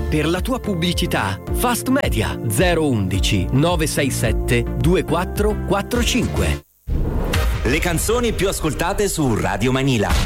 Per la tua pubblicità, Fast Media 011 967 2445. Le canzoni più ascoltate su Radio Manila.